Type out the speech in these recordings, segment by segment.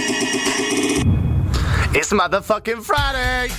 It's motherfucking Friday!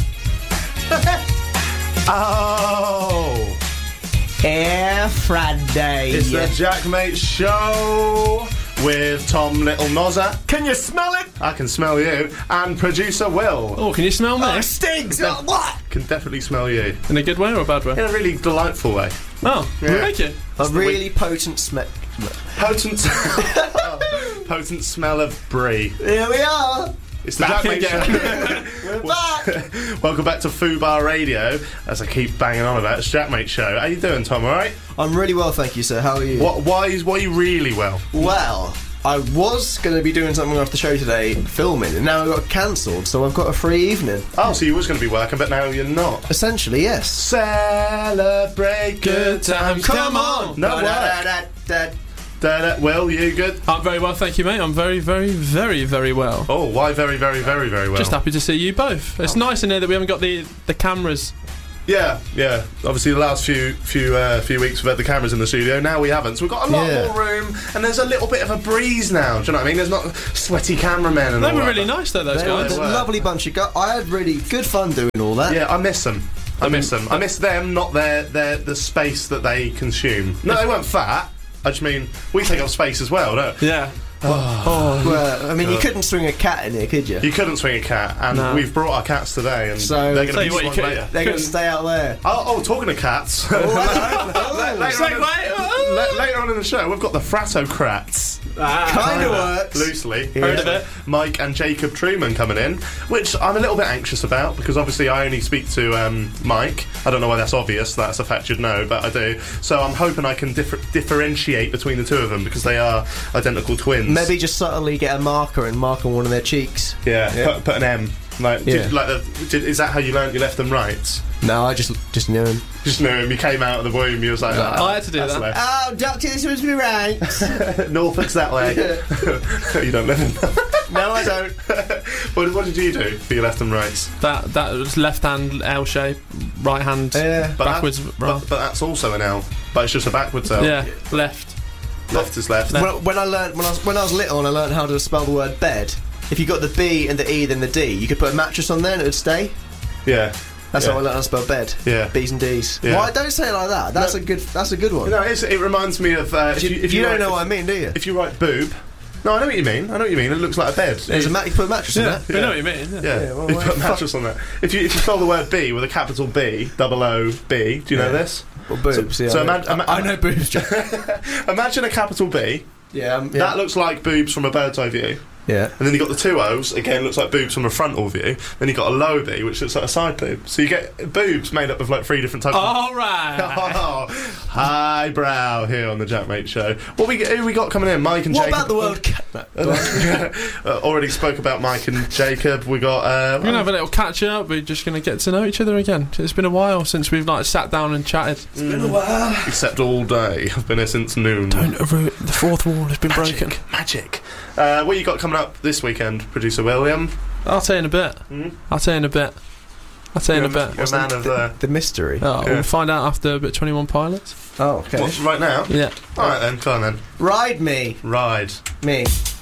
Oh! Yeah, Friday. It's the Jackmate Show with Tom Little Nozza. Can you smell it? I can smell you. And producer Will. Oh, can you smell me? Oh, it stinks! What? Can definitely smell you. In a good way or a bad way? In a really delightful way. Oh, Yeah. thank you. A really potent smell. Potent, potent smell of brie. Here we are. It's the Back Jackmate again. Show. We're back. Welcome back to Fubar Radio. As I keep banging on about, it's Jackmate Show. How you doing, Tom? All right? I'm really well, thank you, sir. How are you? Why are you really well? Well, I was going to be doing something after the show today, filming, and now it got cancelled, so I've got a free evening. Oh, so you was going to be working, but now you're not. Essentially, yes. Celebrate good times. Come on. No work. Will, you good? I'm very well, thank you, mate. I'm very, very, very, very well. Oh, why very, very, very, very well? Just happy to see you both. It's nice in here that we haven't got the cameras. Yeah. Obviously, the last few weeks we've had the cameras in the studio. Now we haven't, so we've got a lot more room, and there's a little bit of a breeze now. Do you know what I mean? There's not sweaty cameramen and They all were that. really nice, though, those They were guys. a lovely bunch of guys. I had really good fun doing all that. Yeah, I miss them. I miss them, not the space that they consume. No, they weren't fat. I just mean we take up space as well, don't we? Yeah. Well, I mean, you couldn't swing a cat in here, could you? You couldn't swing a cat, and No. we've brought our cats today, and So- they're going Tell to you be what, you swung could- later. They're going to stay out there. Oh, talking of cats. Later on in the show, we've got the Fratocrats. Kind of works. Loosely. Heard of it. Mike and Jacob Truman coming in, which I'm a little bit anxious about because obviously I only speak to Mike. I don't know why that's obvious. That's a fact you'd know, but I do. So I'm hoping I can differentiate between the two of them because they are identical twins. Maybe just subtly get a marker and mark on one of their cheeks. Yeah. Put an M. Like, Yeah. is that how you learnt your left and right? No, I just knew him. Just knew him. You came out of the womb. You was like, I had to do that's that. left. Oh, doctor, this was me right. Norfolk's that way. You don't live in. No, I don't. What did you do for your left and rights? That was left hand L shape, right hand Yeah. backwards. But that's also an L. But it's just a backwards L. Yeah, left. Left is left. When I was little and I learned how to spell the word bed, if you got the B and the E then the D, you could put a mattress on there and it would stay. Yeah. That's Yeah. how I learned how to spell bed. Yeah. B's and D's. Yeah. Why don't say it like that? That's a good one. No, it reminds me of if you don't write, know what I mean, do you? If you write boob. No, I know what you mean. It looks like a bed. There's you put a mattress on Yeah, that. we know what you mean. Yeah. Yeah, well, you put a fuck. mattress on that. If you spell the word B with a capital B, double O B, do you know this? Or boobs. So I know boobs. Jack. Imagine a capital B. yeah. That looks like boobs from a bird's eye view. Yeah. And then you got the two O's, again looks like boobs from a frontal view. Then you got a low B, which looks like a side boob. So you get boobs made up of like 3 different types. All right. Oh, highbrow here on the Jackmate Show. Who we got coming in? Mike and What Jacob. about the World Cup? Already spoke about Mike and Jacob. We got. We're gonna have a little catch up. We're just gonna get to know each other again. It's been a while since we've sat down and chatted. It's been a while. Except all day. I've been here since noon. The fourth wall has been broken. Magic. What you got coming up this weekend, producer William? I'll tell you in a bit. I'll tell you in a bit. You're a man of The mystery. Oh, Yeah. we'll find out after a bit 21 Pilots. Oh, okay. what, right now? Yeah. All right then, come on then. Ride me. Ride. Me.